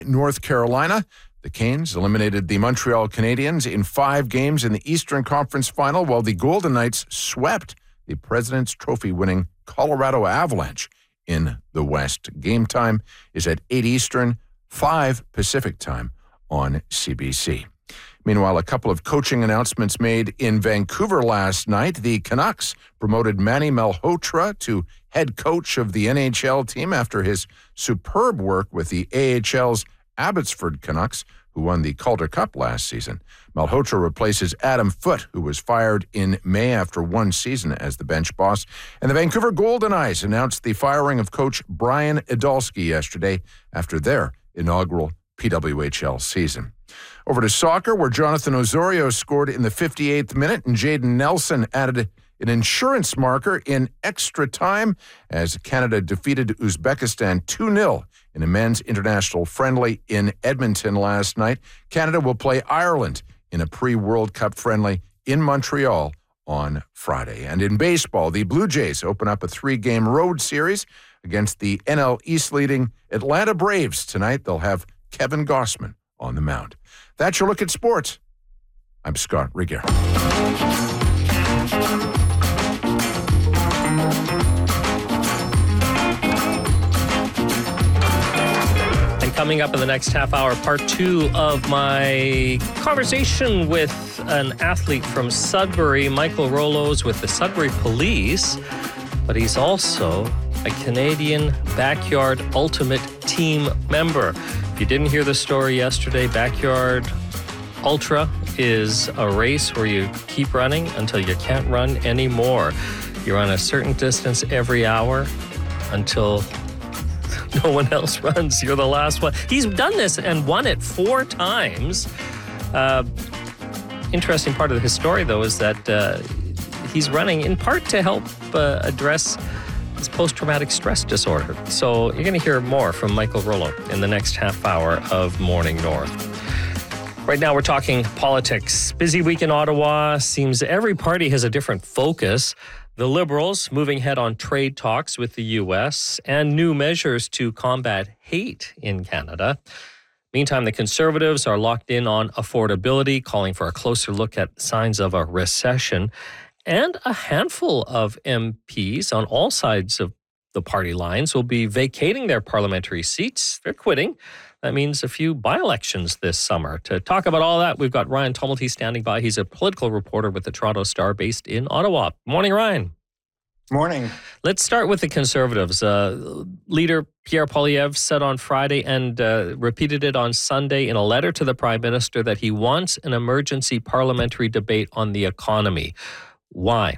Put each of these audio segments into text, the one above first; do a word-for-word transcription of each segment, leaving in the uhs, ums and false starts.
North Carolina, the Canes eliminated the Montreal Canadiens in five games in the Eastern Conference Final, while the Golden Knights swept the President's Trophy-winning Colorado Avalanche in the West. Game time is at eight Eastern, five Pacific time on C B C. Meanwhile, a couple of coaching announcements made in Vancouver last night. The Canucks promoted Manny Malhotra to head coach of the N H L team after his superb work with the A H L's Abbotsford Canucks, who won the Calder Cup last season. Malhotra replaces Adam Foote, who was fired in May after one season as the bench boss. And the Vancouver Golden Knights announced the firing of coach Brian Idalski yesterday after their inaugural P W H L season. Over to soccer, where Jonathan Osorio scored in the fifty-eighth minute and Jaden Nelson added an insurance marker in extra time as Canada defeated Uzbekistan two nil in a men's international friendly in Edmonton last night. Canada will play Ireland in a pre-World Cup friendly in Montreal on Friday. And in baseball, the Blue Jays open up a three-game road series against the N L East leading Atlanta Braves tonight. They'll have Kevin Gausman on the mound. That's your look at sports. I'm Scott Rigger. And coming up in the next half hour, part two of my conversation with an athlete from Sudbury. Michael Rollo's with the Sudbury Police, but he's also a Canadian Backyard Ultimate Team member. If you didn't hear the story yesterday, Backyard Ultra is a race where you keep running until you can't run anymore. You run a certain distance every hour until no one else runs. You're the last one. He's done this and won it four times. Uh, interesting part of his story, though, is that uh, he's running in part to help uh, address his post-traumatic stress disorder. So you're going to hear more from Michael Rollo in the next half hour of Morning North. Right now we're talking politics. Busy week in Ottawa. Seems every party has a different focus. The Liberals moving ahead on trade talks with the U S and new measures to combat hate in Canada. Meantime, the Conservatives are locked in on affordability, calling for a closer look at signs of a recession. And a handful of M Ps on all sides of the party lines will be vacating their parliamentary seats. They're quitting. That means a few by-elections this summer. To talk about all that, we've got Ryan Tumulty standing by. He's a political reporter with the Toronto Star based in Ottawa. Morning, Ryan. Morning. Let's start with the Conservatives. Uh, leader Pierre Poilievre said on Friday and uh, repeated it on Sunday in a letter to the Prime Minister that he wants an emergency parliamentary debate on the economy. Why?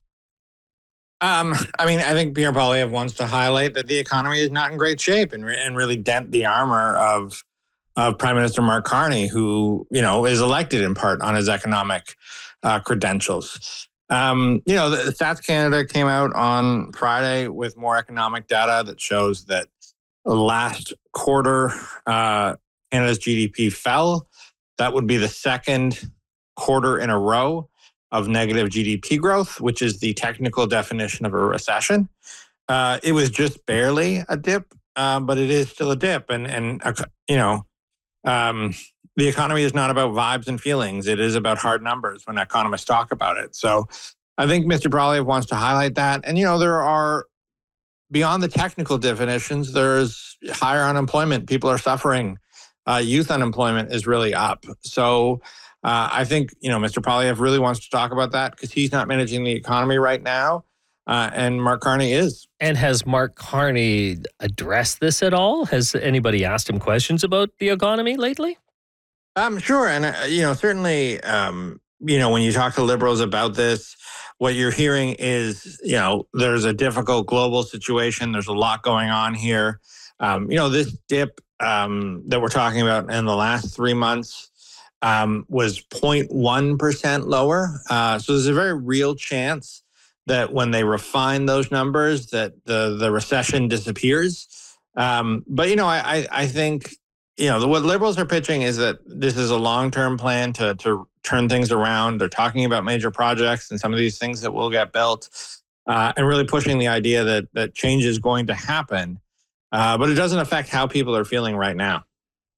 Um, I mean, I think Pierre Poilievre wants to highlight that the economy is not in great shape and, re- and really dent the armor of of Prime Minister Mark Carney, who, you know, is elected in part on his economic uh, credentials. Um, you know, the Stats Canada came out on Friday with more economic data that shows that last quarter, uh, Canada's G D P fell. That would be the second quarter in a row of negative G D P growth, which is the technical definition of a recession. Uh, it was just barely a dip, uh, but it is still a dip. And, and uh, you know, um, the economy is not about vibes and feelings. It is about hard numbers when economists talk about it. So I think Mister Poilievre wants to highlight that. And, you know, there are, beyond the technical definitions, there's higher unemployment. People are suffering. Uh, youth unemployment is really up. So Uh, I think, you know, Mister Poilievre really wants to talk about that because he's not managing the economy right now, uh, and Mark Carney is. And has Mark Carney addressed this at all? Has anybody asked him questions about the economy lately? Um, sure. And, uh, you know, certainly, um, you know, when you talk to Liberals about this, what you're hearing is, you know, there's a difficult global situation. There's a lot going on here. Um, you know, this dip um, that we're talking about in the last three months, Um, was zero point one percent lower. Uh, so there's a very real chance that when they refine those numbers, that the, the recession disappears. Um, but, you know, I, I, I think, you know, the, what Liberals are pitching is that this is a long-term plan to, to turn things around. They're talking about major projects and some of these things that will get built, uh, and really pushing the idea that, that change is going to happen. Uh, but it doesn't affect how people are feeling right now.